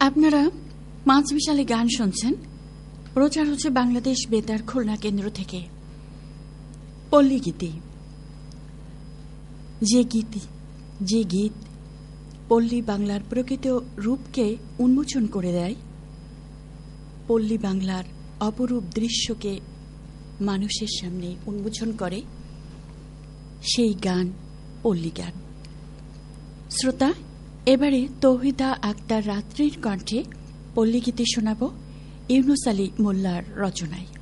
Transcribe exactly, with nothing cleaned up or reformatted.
আপনারা পাঁচমিশালি গান শুনছেন, প্রচার হচ্ছে বাংলাদেশ বেতার খুলনা কেন্দ্র থেকে। পল্লী গীতি, যে গীত যে গীত পল্লী বাংলার প্রকৃত রূপকে উন্মোচন করে দেয়, পল্লী বাংলার অপরূপ দৃশ্যকে মানুষের সামনে উন্মোচন করে, সেই গান পল্লী গান। শ্রোতা, এবারে তৌহিদা আক্তার রাত্রির কণ্ঠে পল্লী গীতি শোনাব ইউনুস আলী মোল্লার রচনায়।